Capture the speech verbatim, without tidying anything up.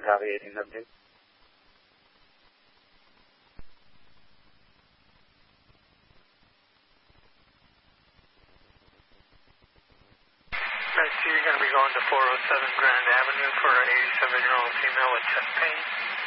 copy, eighteen seventeen. I see you're going to be going to four oh seven Grand Avenue for an eighty-seven-year-old female with chest pain.